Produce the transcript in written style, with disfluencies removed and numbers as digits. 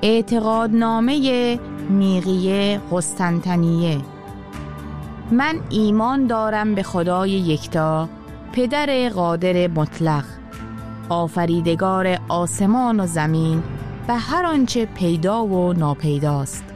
اعتقادنامه نیقیه قسطنطنیه. من ایمان دارم به خدای یکتا، پدر قادر مطلق، آفریدگار آسمان و زمین و هر آنچه پیدا و ناپیداست،